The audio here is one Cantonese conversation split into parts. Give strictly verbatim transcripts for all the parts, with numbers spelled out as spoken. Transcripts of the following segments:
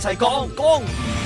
齊講講，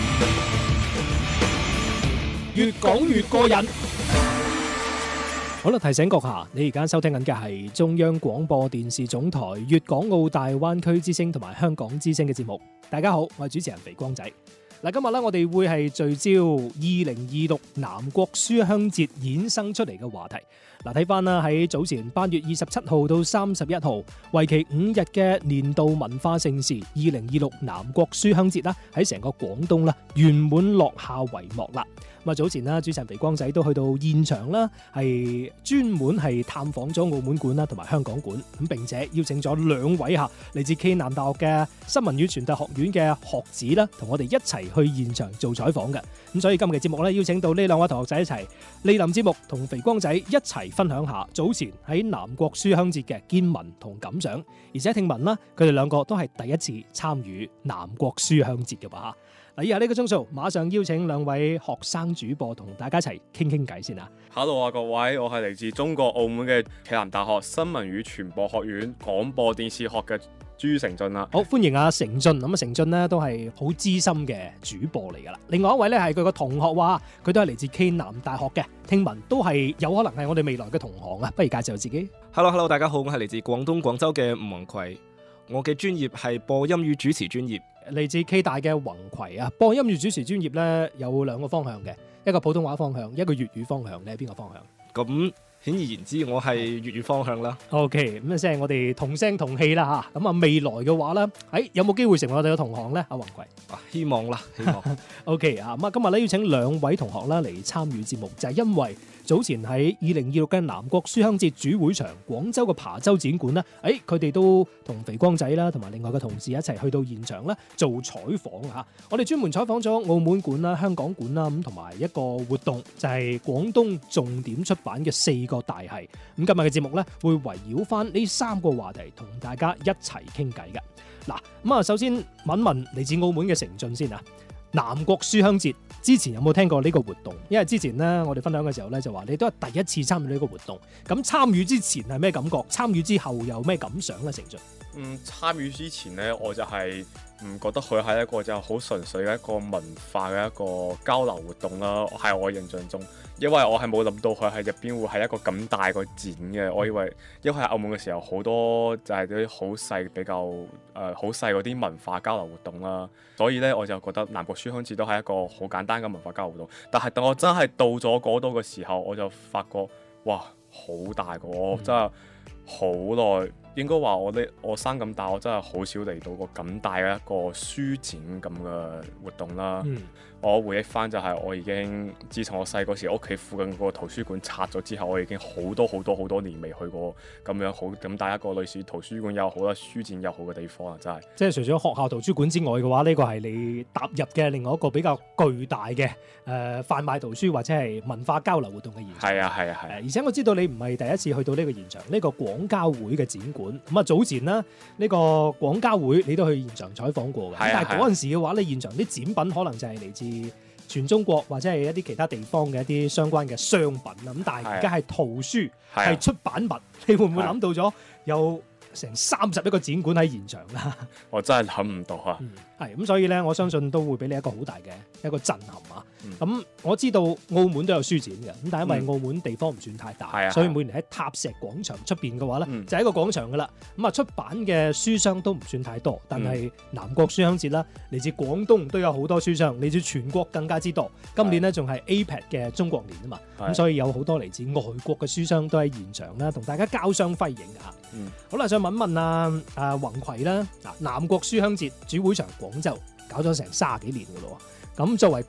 越講越過癮。好啦，提醒閣下，你而家收聽緊嘅係中央廣播電視總台粵港澳大灣區之聲同埋香港之聲嘅節目。大家好，我係主持人肥光仔。嗱，今日咧我哋會係聚焦二零二六南國書香節衍生出嚟嘅話題。嗱，睇翻啦，喺早前八月二十七號到三十一號，為期五日嘅年度文化盛事二零二六南國書香節啦，喺成個廣東啦圓滿落下帷幕啦。咁啊，早前啦，主持人肥光仔都去到現場啦，係專門係探訪咗澳門館啦同埋香港館，咁並且邀請咗兩位嚇嚟自暨南大學嘅新聞與傳達學院嘅學子啦，同我哋一齊去現場做採訪嘅。咁所以今期節目咧，邀請到呢兩位同學仔一齊蒞臨節目，同肥光仔一齊分享下早前喺南國書香節嘅見聞同感想。而且聽聞啦，佢哋兩個都係第一次參與南國書香節嘅吧。嗱，以下呢個鐘數，馬上邀請兩位學生主播同大家一齊傾傾偈先啊。 Hello 啊，各位，我係嚟自中國澳門嘅暨南大學新聞與傳播學院廣播電視學嘅朱成俊啦。 好，歡迎阿成俊。咁啊，成俊呢都係好資深嘅主播嚟噶啦。另外一位呢係佢個同學話，佢都係嚟自暨南大學嘅，聽聞都係有可能係我哋未來嘅同行啊。不如介紹自己。 Hello Hello， 大家好，我係嚟自廣東廣州嘅吳宏葵，我嘅專業係播音與主持專業。 嚟自暨大嘅宏葵啊，播音與主持專業咧有兩個方向嘅，一個普通話方向，一個粵語方向。你係邊個方向？ 咁顯而言之，我係粵語方向啦。 OK，咁即係我哋同聲同氣啦嚇。咁啊，未來嘅話咧，喺有冇機會成為我哋嘅同行咧？阿宏葵， 啊，希望啦，希望。 OK 啊，咁啊，今日咧要請兩位同學啦嚟參與節目，就係因為早前喺二零二六嘅南國書香節主會場廣州嘅琶洲展館咧，誒佢哋都同肥光仔啦，同埋另外嘅同事一齊去到現場咧做採訪嚇。我哋專門採訪咗澳門館啦、香港館啦，咁同埋一個活動就係廣東重點出版嘅四個大系。咁今日嘅節目咧會圍繞翻呢三個話題同大家一齊傾偈嘅。嗱，咁啊，首先問問嚟自澳門嘅成俊先啊。南國書香節之前有冇聽過呢個活動？因為之前咧我哋分享嘅時候咧就話你都係第一次參與呢個活動，咁參與之前係咩感覺？參與之後有咩感想咧？成俊？ 嗯，參與之前呢，我就係唔覺得佢係一個就好純粹嘅一個文化嘅一個交流活動啦。喺我印象中，因為我係冇諗到佢係入邊會係一個咁大個展嘅。我以為因為喺澳門嘅時候好多就係啲好細比較誒好細嗰啲文化交流活動啦，所以呢，我就覺得南國書香節都係一個好簡單嘅文化交流活動。但係當我真係到咗嗰度嘅時候，我就發覺哇，好大個，我真係好耐。應該話我呢，我生咁大，我真係好少嚟到過咁大嘅一個書展咁嘅活動啦。嗯、我回憶翻就係我已經，自從我細個時屋企附近個圖書館拆咗之後，我已經好多好多好多年未去過咁樣好咁大一個類似圖書館又好啦、書展又好嘅地方啦，真係。即係除咗學校圖書館之外嘅話，呢、呢個係你踏入嘅另外一個比較巨大嘅誒、呃、販賣圖書或者係文化交流活動嘅現場。 係啊係啊係、啊。 而且我知道你唔係第一次去到呢個現場，呢、呢個廣交會嘅展館。咁啊，早前啦，呢個廣交會你都去現場採訪過嘅，啊、但係嗰陣時嘅話咧，現場啲展品可能就係嚟自全中國或者係一啲其他地方嘅一啲相關嘅商品啦。咁但係而家係圖書係、啊、出版物，你會唔會諗到咗有成三十一個展館喺現場啦？ 我真係諗唔到啊！ 係咁、嗯，所以咧，我相信都會俾你一個好大嘅一個震撼啊！咁、嗯、我知道澳門都有書展嘅，咁但係因為澳門地方唔算太大，嗯、所以每年喺塔石廣場出邊嘅話咧，嗯、就係一個廣場噶啦。咁啊，出版嘅書商都唔算太多，但係南國書香節啦，嚟自廣東都有好多書商，嚟自全國更加之多。今年咧仲係 A P E C 嘅中國年啊嘛，咁所以有好多嚟自外國嘅書商都喺現場啦，同大家交相輝映㗎。嗯、好啦，想問問啊啊宏葵啦，嗱，南國書香節主會場廣州搞咗成卅幾年噶咯，咁作為